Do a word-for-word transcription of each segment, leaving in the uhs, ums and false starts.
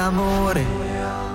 amore.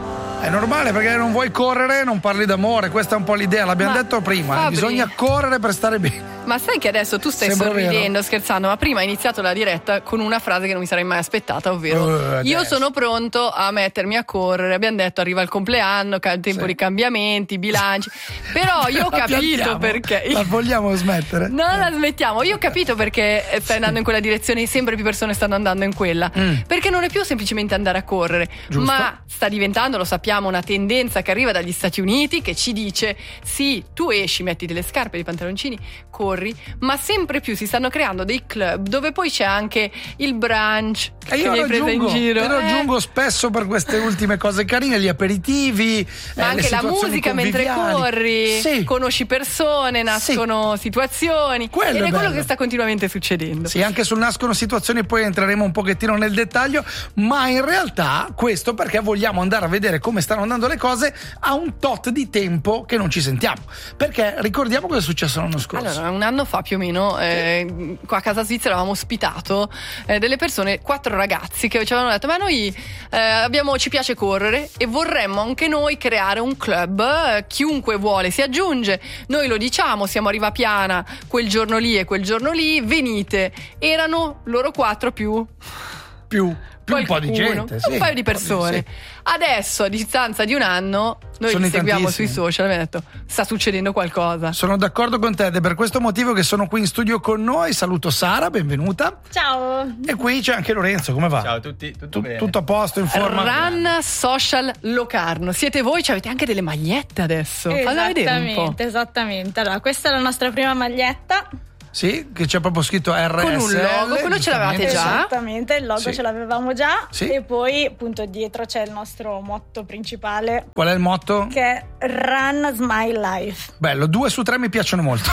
È normale, perché non vuoi correre, non parli d'amore, questa è un po' l'idea, l'abbiamo Ma, detto prima, Fabri, bisogna correre per stare bene. Ma sai che adesso tu stai Sembra sorridendo, vero. scherzando, ma prima hai iniziato la diretta con una frase che non mi sarei mai aspettata, ovvero Uh, io adesso. sono pronto a mettermi a correre, abbiamo detto arriva il compleanno, ca- il tempo Sì. di cambiamenti, bilanci, però io ho La capito piantiamo? perché... La vogliamo smettere? Non la smettiamo, io ho capito perché stai andando in quella direzione e sempre più persone stanno andando in quella, Mm. perché non è più semplicemente andare a correre, Giusto. ma sta diventando, lo sappiamo, una tendenza che arriva dagli Stati Uniti che ci dice sì, tu esci, metti delle scarpe, dei pantaloncini, corri, ma sempre più si stanno creando dei club dove poi c'è anche il brunch E che io mi lo hai preso in aggiungo, giro, io lo Eh. aggiungo spesso per queste ultime cose carine, gli aperitivi, Ma eh, anche le la situazioni musica mentre conviviali. corri, Sì. conosci persone, nascono situazioni, Quello ed è è quello bello. che sta continuamente succedendo. Sì, anche sul nascono situazioni, poi entreremo un pochettino nel dettaglio, ma in realtà questo perché vogliamo andare a vedere come stanno andando le cose a un tot di tempo che non ci sentiamo, perché ricordiamo cosa è successo l'anno scorso. Allora, un anno fa più o meno, eh, qua a Casa Svizzera avevamo ospitato eh, delle persone, quattro ragazzi che ci avevano detto: ma noi eh, abbiamo, ci piace correre e vorremmo anche noi creare un club, eh, chiunque vuole si aggiunge, noi lo diciamo, siamo a Riva Piana quel giorno lì e quel giorno lì, venite. Erano loro quattro più più, più un po' di qualcuno, gente, sì, un paio di un po' persone. sì. Adesso, a distanza di un anno, noi Sono li in seguiamo tantissimi. sui social e abbiamo detto: sta succedendo qualcosa. Sono d'accordo con te ed è per questo motivo che sono qui in studio con noi. Saluto Sara, benvenuta. Ciao. E qui c'è anche Lorenzo, come va? Ciao a tutti, tutto Tu- bene? tutto a posto, in forma? Run Social Locarno. Siete voi, ci avete anche delle magliette adesso. Falla vedere un po'. Esattamente, esattamente. Allora, questa è la nostra prima maglietta. Sì, che c'è proprio scritto R S L. Con un logo, quello ce l'avevate giustamente. già? Esattamente, il logo Sì. ce l'avevamo già. Sì. E poi, appunto, dietro c'è il nostro motto principale, Qual è il motto? che è Run Smile Life. Bello, due su tre mi piacciono molto.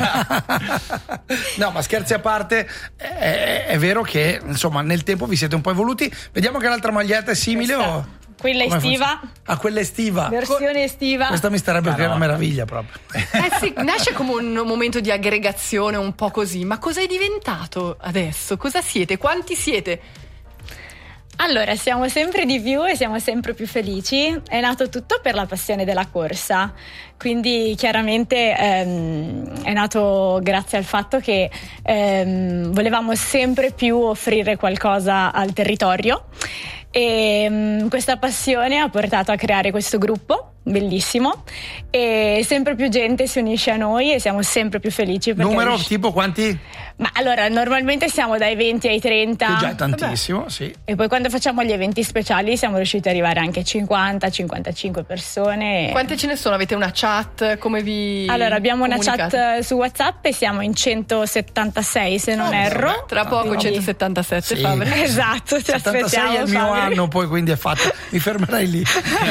No, ma scherzi a parte, è, è vero che insomma nel tempo vi siete un po' evoluti. Vediamo che l'altra maglietta è simile Questa- o... Quella come estiva, funziona? Ah, quella estiva. versione estiva. Questa mi starebbe perché è una meraviglia proprio. Eh sì, nasce come un momento di aggregazione un po' così. Ma cosa è diventato adesso? Cosa siete? Quanti siete? Allora, siamo sempre di più e siamo sempre più felici. È nato tutto per la passione della corsa, quindi chiaramente ehm, è nato grazie al fatto che ehm, volevamo sempre più offrire qualcosa al territorio e ehm, questa passione ha portato a creare questo gruppo bellissimo e sempre più gente si unisce a noi e siamo sempre più felici perché Numero riusci- tipo quanti? Ma allora, normalmente siamo dai venti ai trenta. Che già è tantissimo, sì. E poi quando facciamo gli eventi speciali siamo riusciti ad arrivare anche a cinquanta cinquantacinque persone. Quante ce ne sono? Avete una chat? Come vi Allora, abbiamo una comunicate? chat su WhatsApp e siamo in centosettantasei se non Oh, erro. vabbè. Tra poco Quindi- centosettantasette, Sì. Fabri. Esatto, ti settantasei aspettiamo. è il mio Fabri. anno, poi quindi è fatto. Mi fermerei lì.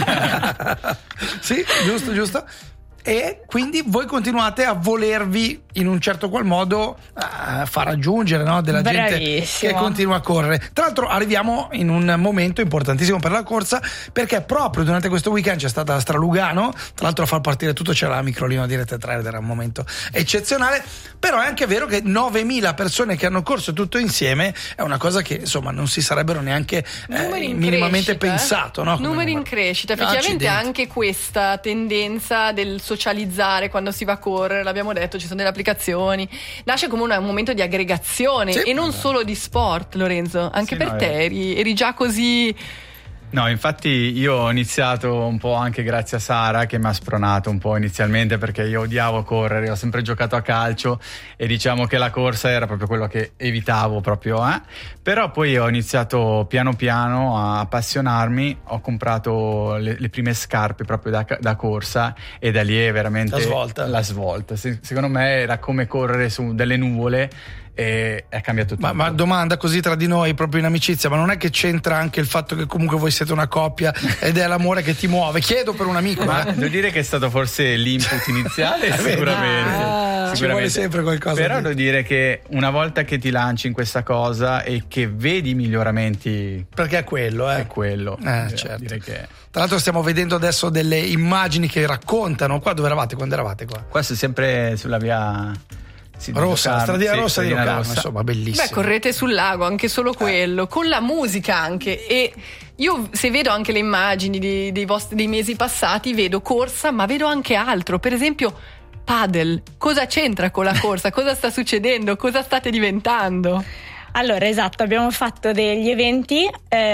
Sì, giusto, giusto. E quindi voi continuate a volervi in un certo qual modo uh, far raggiungere, no, della gente Bravissimo. che continua a correre. Tra l'altro arriviamo in un momento importantissimo per la corsa, perché proprio durante questo weekend c'è stata Astra Lugano. Tra l'altro a far partire tutto c'era la microlino di Rete tre ed era un momento eccezionale. Però è anche vero che novemila persone che hanno corso tutto insieme è una cosa che insomma non si sarebbero neanche Numeri eh, in minimamente crescita, eh. pensato, no? Come Numeri in numero. crescita, effettivamente Accidenti. anche questa tendenza del socializzare quando si va a correre, l'abbiamo detto, ci sono delle applicazioni, nasce come un, un momento di aggregazione Sì. e non solo di sport, Lorenzo, anche Sì, per no, te è- eri, eri già così. No, infatti io ho iniziato un po' anche grazie a Sara che mi ha spronato un po' inizialmente perché io odiavo correre, ho sempre giocato a calcio e diciamo che la corsa era proprio quello che evitavo proprio, eh? Però poi ho iniziato piano piano a appassionarmi, ho comprato le, le prime scarpe proprio da, da corsa e da lì è veramente La svolta. la svolta. Se- secondo me era come correre su delle nuvole e è cambiato tutto. Ma, ma domanda così tra di noi, proprio in amicizia, ma non è che c'entra anche il fatto che comunque voi siete una coppia ed è l'amore che ti muove? Chiedo per un amico, Ma eh. devo dire che è stato forse l'input iniziale, È vero. sicuramente. Ah, sicuramente. ci vuole sempre qualcosa Però di- devo dire che una volta che ti lanci in questa cosa e che vedi i miglioramenti, Perché è quello, eh. è quello. Eh, Eh, certo. direi che Tra l'altro stiamo vedendo adesso delle immagini che raccontano. Qua dove eravate? Quando eravate qua? questo è sempre sulla via Sì, di rossa, Locarno, stradina sì, rossa stradina di Locarno, rossa. insomma, bellissimo. Beh, correte sul lago, anche solo quello, con la musica anche. E io, se vedo anche le immagini di- dei vostri dei mesi passati, vedo corsa, ma vedo anche altro. Per esempio, padel. Cosa c'entra con la corsa? Cosa sta succedendo? Cosa state diventando? Allora, esatto, abbiamo fatto degli eventi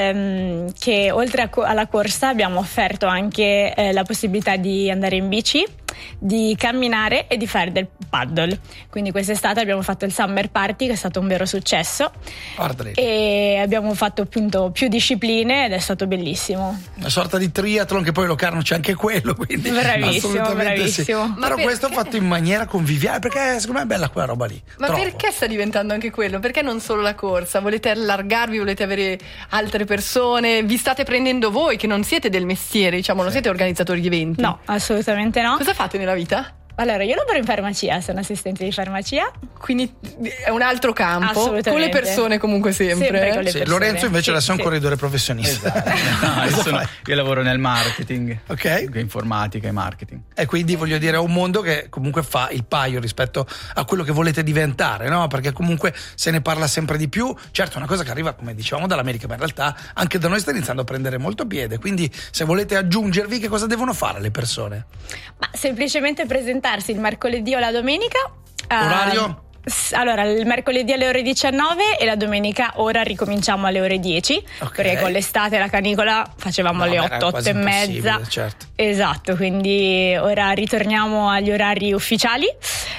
ehm, che oltre a co- alla corsa abbiamo offerto anche eh, la possibilità di andare in bici, di camminare e di fare del paddle. Quindi quest'estate abbiamo fatto il Summer Party, che è stato un vero successo, Guarda lì. e abbiamo fatto appunto più discipline ed è stato bellissimo. Una sorta di triathlon, che poi Locarno c'è anche quello, quindi Bravissimo, assolutamente bravissimo. sì. Ma Però perché? questo fatto in maniera conviviale, perché secondo me è bella quella roba lì. Ma Troppo. perché sta diventando anche quello? Perché non solo la corsa? Volete allargarvi, volete avere altre persone? Vi state prendendo voi che non siete del mestiere, diciamo, non siete organizzatori di eventi? No, assolutamente no. Cosa fate nella vita? Allora, io lavoro in farmacia, sono assistente di farmacia. Quindi è un altro campo, Assolutamente. con le persone comunque sempre. Sempre con le Sì, persone. Lorenzo invece Sì, adesso è un sì. corridore professionista. No, io, Cosa sono- fai? io lavoro nel marketing, Ok. informatica e marketing. E quindi voglio dire, è un mondo che comunque fa il paio rispetto a quello che volete diventare, no? Perché comunque se ne parla sempre di più. Certo, è una cosa che arriva, come dicevamo, dall'America, ma in realtà anche da noi sta iniziando a prendere molto piede. Quindi se volete aggiungervi, che cosa devono fare le persone? Ma semplicemente presentarsi il mercoledì o la domenica. eh, Orario? s- Allora, il mercoledì alle ore diciannove e la domenica ora ricominciamo alle ore dieci, Ok. perché con l'estate e la canicola facevamo No, alle beh, era otto, otto quasi e mezza. impossibile, certo. Esatto, quindi ora ritorniamo agli orari ufficiali.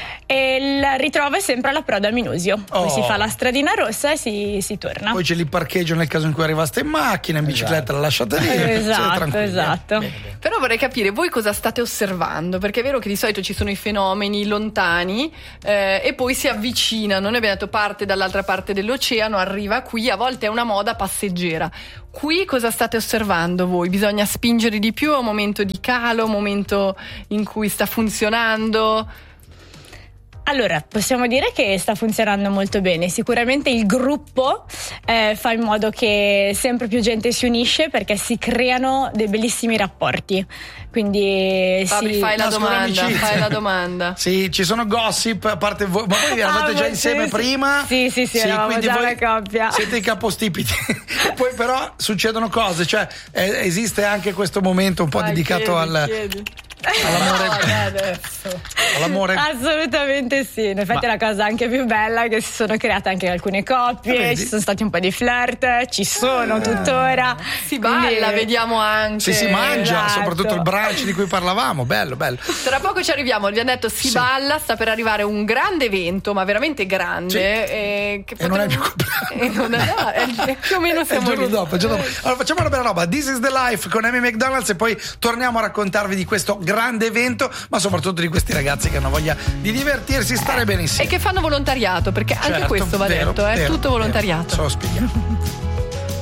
E il ritrovo è sempre alla Proda Minusio. Poi Oh. si fa la stradina rossa e si, si torna. Poi c'è il parcheggio nel caso in cui arrivaste in macchina, in bicicletta la lasciate lì. Esatto, siete tranquilli. esatto. Bene, bene. Però vorrei capire, voi cosa state osservando? Perché è vero che di solito ci sono i fenomeni lontani eh, e poi si avvicinano. Noi abbiamo detto parte dall'altra parte dell'oceano, arriva qui, a volte è una moda passeggera. Qui cosa state osservando voi? Bisogna spingere di più? È un momento di calo, un momento in cui sta funzionando? Allora, possiamo dire che sta funzionando molto bene. Sicuramente il gruppo eh, fa in modo che sempre più gente si unisce, perché si creano dei bellissimi rapporti. Quindi Fabri, si... fai la nascono domanda, amicizie. fai la domanda. Sì, ci sono gossip, a parte voi, ma voi eravate Ah, già ma insieme sì, sì. prima? Sì, sì, sì, eravamo quindi già voi una coppia. Siete i capostipiti. Poi però succedono cose, cioè eh, esiste anche questo momento un po' Vai, dedicato chiedi, al, chiedi. all'amore. No, dai, adesso. all'amore. Assolutamente sì, in effetti Ma- la cosa anche più bella è che si sono create anche alcune Ah, coppie, vedi? ci sono stati un po' di flirt, ci sono tuttora. Si Quindi- balla, vediamo anche. Si si mangia, esatto. soprattutto il brunch di cui parlavamo, bello, bello. Tra poco ci arriviamo, vi hanno detto si Sì. balla, sta per arrivare un grande evento, ma veramente grande. Sì. E, che E non è potremmo- più compleanno. E non è, no, è- è più o meno È il siamo giorno lì. dopo, il giorno dopo. Allora facciamo una bella roba. This is the life con Amy McDonald's e poi torniamo a raccontarvi di questo grande evento, ma soprattutto di questi ragazzi che hanno voglia di divertirsi, stare bene E insieme. che fanno volontariato, perché anche Certo, questo va vero, detto, è vero, tutto vero. volontariato. Se lo spieghiamo.